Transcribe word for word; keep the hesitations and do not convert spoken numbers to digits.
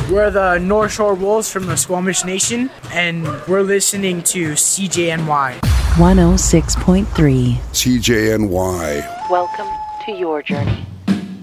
We're the North Shore Wolves from the Squamish Nation, and we're listening to C J N Y. one oh six point three C J N Y. Welcome to your journey.